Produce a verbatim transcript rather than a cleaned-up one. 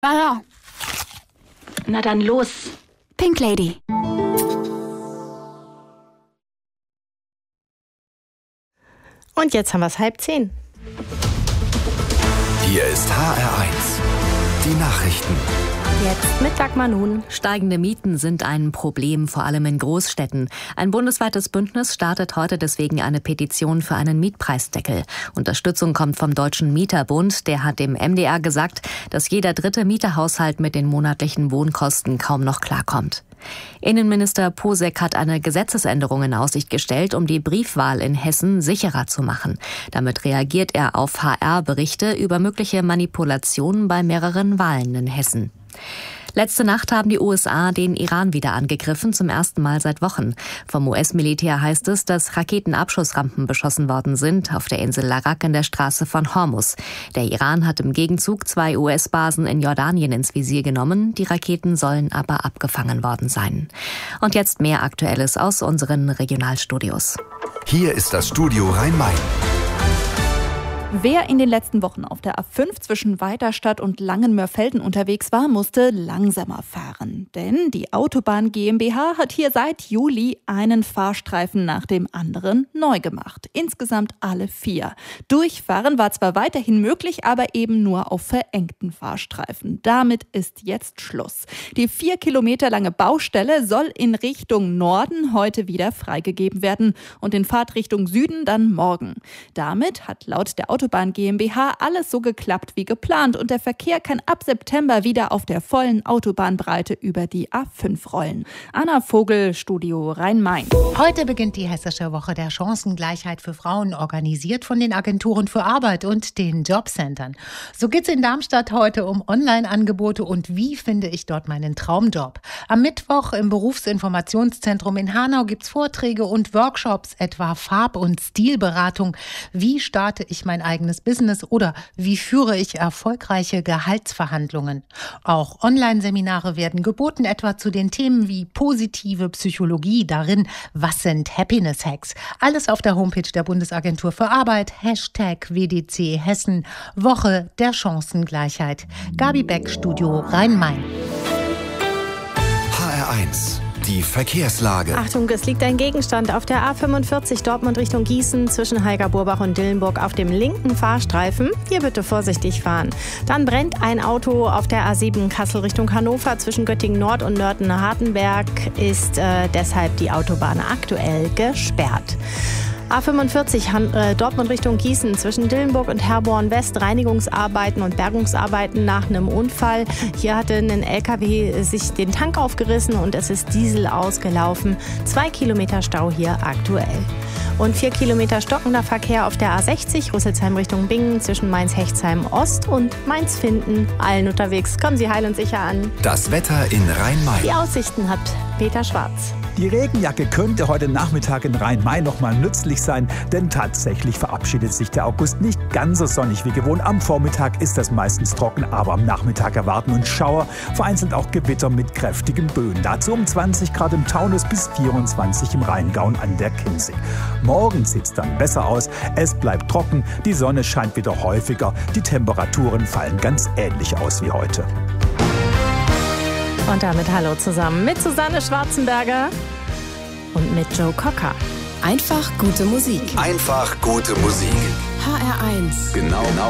Ja, ja. Na dann los. Pink Lady. Und jetzt haben wir es halb zehn. Hier ist H R eins. Die Nachrichten. Jetzt mit Dagmar Nun. Steigende Mieten sind ein Problem, vor allem in Großstädten. Ein bundesweites Bündnis startet heute deswegen eine Petition für einen Mietpreisdeckel. Unterstützung kommt vom Deutschen Mieterbund. Der hat dem M D R gesagt, dass jeder dritte Mieterhaushalt mit den monatlichen Wohnkosten kaum noch klarkommt. Innenminister Posek hat eine Gesetzesänderung in Aussicht gestellt, um die Briefwahl in Hessen sicherer zu machen. Damit reagiert er auf H R-Berichte über mögliche Manipulationen bei mehreren Wahlen in Hessen. Letzte Nacht haben die U S A den Iran wieder angegriffen, zum ersten Mal seit Wochen. Vom U S-Militär heißt es, dass Raketenabschussrampen beschossen worden sind auf der Insel Larak in der Straße von Hormuz. Der Iran hat im Gegenzug zwei U S-Basen in Jordanien ins Visier genommen. Die Raketen sollen aber abgefangen worden sein. Und jetzt mehr Aktuelles aus unseren Regionalstudios. Hier ist das Studio Rhein-Main. Wer in den letzten Wochen auf der A fünf zwischen Weiterstadt und Langenmörfelden unterwegs war, musste langsamer fahren. Denn die Autobahn GmbH hat hier seit Juli einen Fahrstreifen nach dem anderen neu gemacht. Insgesamt alle vier. Durchfahren war zwar weiterhin möglich, aber eben nur auf verengten Fahrstreifen. Damit ist jetzt Schluss. Die vier Kilometer lange Baustelle soll in Richtung Norden heute wieder freigegeben werden und in Fahrtrichtung Süden dann morgen. Damit hat laut der Autobahn Autobahn GmbH alles so geklappt wie geplant und der Verkehr kann ab September wieder auf der vollen Autobahnbreite über die A fünf rollen. Anna Vogel, Studio Rhein-Main. Heute beginnt die Hessische Woche der Chancengleichheit für Frauen, organisiert von den Agenturen für Arbeit und den Jobcentern. So geht's in Darmstadt heute um Online-Angebote und wie finde ich dort meinen Traumjob. Am Mittwoch im Berufsinformationszentrum in Hanau gibt's Vorträge und Workshops, etwa Farb- und Stilberatung. Wie starte ich mein eigenes Business oder wie führe ich erfolgreiche Gehaltsverhandlungen? Auch Online-Seminare werden geboten, etwa zu den Themen wie positive Psychologie, darin, was sind Happiness-Hacks? Alles auf der Homepage der Bundesagentur für Arbeit, Hashtag W D C Hessen, Woche der Chancengleichheit. Gabi Beck, Studio Rhein-Main. H R eins. Die Verkehrslage. Achtung, es liegt ein Gegenstand auf der A fünfundvierzig Dortmund Richtung Gießen zwischen Heiger-Burbach und Dillenburg auf dem linken Fahrstreifen. Hier bitte vorsichtig fahren. Dann brennt ein Auto auf der A sieben Kassel Richtung Hannover zwischen Göttingen Nord und Nörten-Hartenberg. Ist äh, deshalb die Autobahn aktuell gesperrt. A fünfundvierzig äh, Dortmund Richtung Gießen zwischen Dillenburg und Herborn West, Reinigungsarbeiten und Bergungsarbeiten nach einem Unfall. Hier hatte ein L K W sich den Tank aufgerissen und es ist Diesel ausgelaufen. Zwei Kilometer Stau hier aktuell. Und vier Kilometer stockender Verkehr auf der A sechzig, Rüsselsheim Richtung Bingen zwischen Mainz-Hechtsheim Ost und Mainz-Finden. Allen unterwegs, kommen Sie heil und sicher an. Das Wetter in Rhein-Main. Die Aussichten hat Peter Schwarz. Die Regenjacke könnte heute Nachmittag in Rhein-Main noch mal nützlich sein, denn tatsächlich verabschiedet sich der August nicht ganz so sonnig wie gewohnt. Am Vormittag ist das meistens trocken, aber am Nachmittag erwarten uns Schauer, vereinzelt auch Gewitter mit kräftigen Böen. Dazu um zwanzig Grad im Taunus bis vierundzwanzig im Rheingau und an der Kinzig. Morgen sieht es dann besser aus, es bleibt trocken, die Sonne scheint wieder häufiger, die Temperaturen fallen ganz ähnlich aus wie heute. Und damit hallo zusammen mit Susanne Schwarzenberger und mit Joe Cocker. Einfach gute Musik. Einfach gute Musik. H R eins. Genau, genau